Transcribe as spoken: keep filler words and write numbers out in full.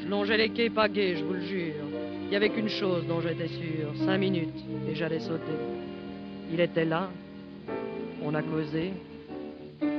Je longeais les quais pas gais, je vous le jure. Il y avait qu'une chose dont j'étais sûr. Cinq minutes, et j'allais sauter. Il était là. On a causé.